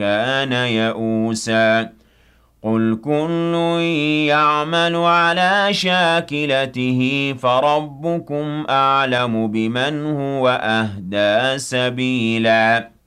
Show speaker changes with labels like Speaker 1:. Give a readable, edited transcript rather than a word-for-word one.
Speaker 1: كَانَ يَئُوسًا قُلْ كُلٌّ يَعْمَلُ عَلَىٰ شَاكِلَتِهِ فَرَبُّكُمْ أَعْلَمُ بِمَنْ هُوَ أَهْدَىٰ سَبِيلًا